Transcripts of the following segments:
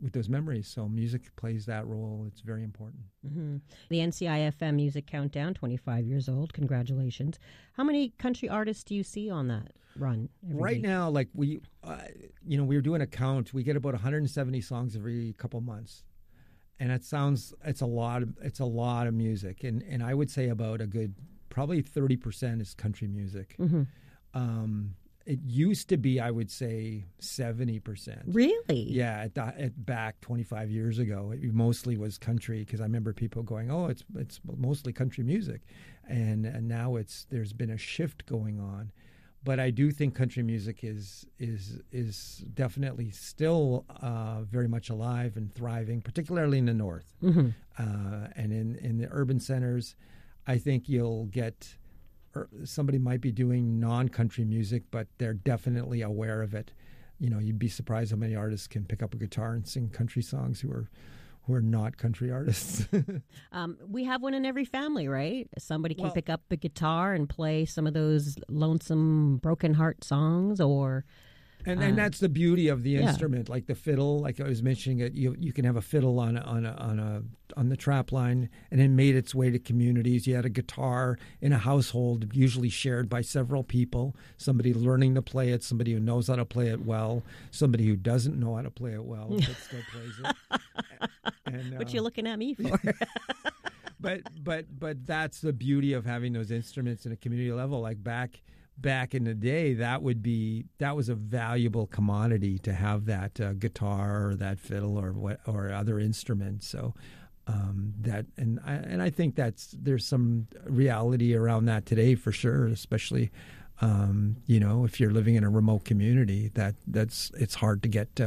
those memories. So music plays that role. It's very important. Mm-hmm. The NCIFM Music Countdown, 25 years old. Congratulations. How many country artists do you see on that run right week? Now, like we were doing a count. We get about 170 songs every couple months. And it's a lot of music. And I would say about a good, probably 30% is country music. Mm-hmm. It used to be, I would say, 70%. Really? Yeah, at back 25 years ago, it mostly was country, because I remember people going, "Oh, it's mostly country music," and now there's been a shift going on. But I do think country music is definitely still very much alive and thriving, particularly in the North. Mm-hmm. And in the urban centers. I think you'll get somebody might be doing non-country music, but they're definitely aware of it. You'd be surprised how many artists can pick up a guitar and sing country songs who are not country artists. We have one in every family, right? Somebody can pick up a guitar and play some of those lonesome, broken heart songs, or... And that's the beauty of the instrument, like the fiddle. Like I was mentioning, you can have a fiddle on the trap line, and it made its way to communities. You had a guitar in a household, usually shared by several people. Somebody learning to play it, somebody who knows how to play it well, somebody who doesn't know how to play it well but still plays it. What you looking at me for? But that's the beauty of having those instruments in a community level. Like back in the day, that was a valuable commodity to have that guitar or that fiddle or other instruments. So I think there's some reality around that today for sure, especially if you're living in a remote community it's hard to get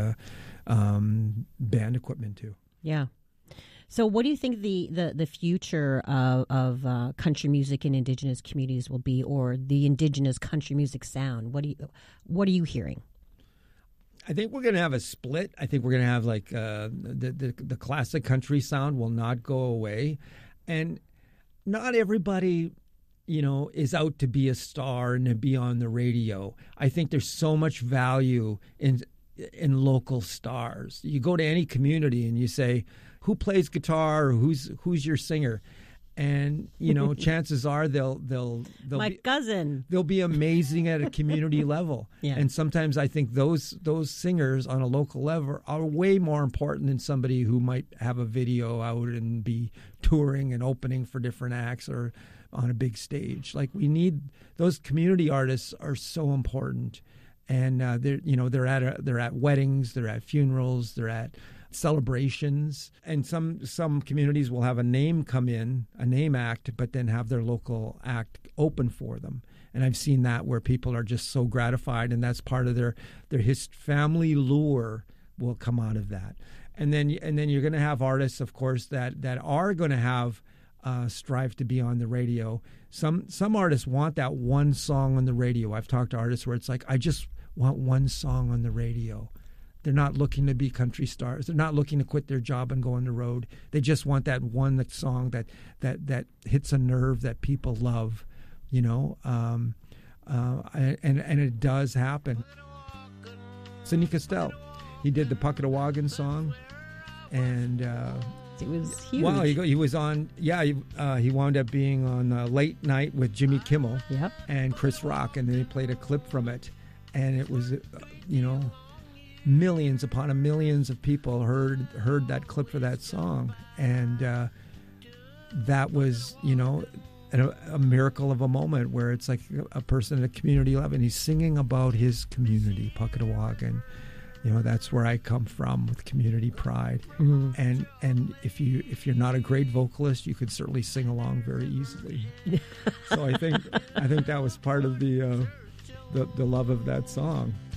band equipment to. Yeah. So what do you think the future of country music in Indigenous communities will be, or the Indigenous country music sound? What are you hearing? I think we're going to have a split. I think we're going to have like the classic country sound will not go away. And not everybody, is out to be a star and to be on the radio. I think there's so much value in local stars. You go to any community and you say, who plays guitar, or who's your singer? And chances are they'll my cousin. They'll be amazing at a community level. Yeah. And sometimes I think those singers on a local level are way more important than somebody who might have a video out and be touring and opening for different acts or on a big stage. Like those community artists are so important. And they're at weddings, they're at funerals, they're at celebrations, and some communities will have a name act, but then have their local act open for them. And I've seen that where people are just so gratified, and that's part of their family lure will come out of that. And then you're going to have artists, of course, that are going to have strive to be on the radio. Some artists want that one song on the radio. I've talked to artists where it's like, I just want one song on the radio. They're not looking to be country stars. They're not looking to quit their job and go on the road. They just want that one song that hits a nerve that people love, and it does happen. Sidney Castell, he did the Puckatawagan song, and it was huge. Wow, he was on. Yeah, he wound up being on Late Night with Jimmy Kimmel. Yep. And Chris Rock, and then they played a clip from it, and it was, millions upon millions of people heard that clip for that song, and that was, a miracle of a moment where it's like a person at a community level, and he's singing about his community, Puckatawagan. That's where I come from, with community pride. Mm-hmm. And if you're not a great vocalist, you could certainly sing along very easily. So I think that was part of the love of that song.